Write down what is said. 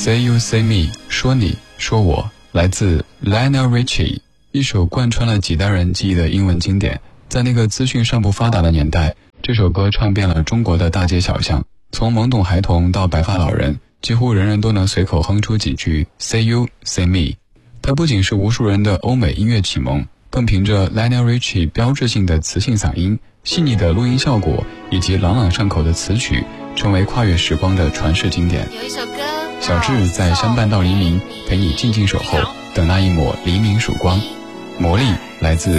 Say You Say Me 说你说我，来自 Lionel Richie， 一首贯穿了几代人记忆的英文经典。在那个资讯尚不发达的年代，这首歌唱遍了中国的大街小巷，从懵懂孩童到白发老人，几乎人人都能随口哼出几句 Say You Say Me。 它不仅是无数人的欧美音乐启蒙，更凭着 Lionel Richie 标志性的磁性嗓音、细腻的录音效果以及朗朗上口的词曲，成为跨越时光的传世经典。 有一首歌， 小智在相伴到黎明，陪你静静守候，等那一抹黎明曙光。魔力来自